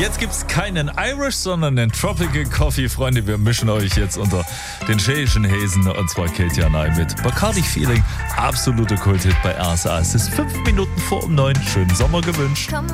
Jetzt gibt's keinen Irish, sondern einen Tropical Coffee. Freunde, wir mischen euch jetzt unter den schädischen Häsen. Und zwar Katie Anay mit Bacardi Feeling. Absoluter Kulthit bei RSA. Es ist 5 Minuten vor 9. Schönen Sommer gewünscht.